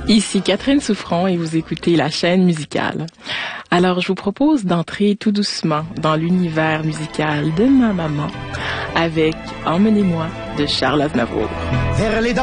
Ici Catherine Souffron et vous écoutez la chaîne musicale. Alors je vous propose d'entrer tout doucement dans l'univers musical de ma maman avec Emmenez-moi de Charles Aznavour.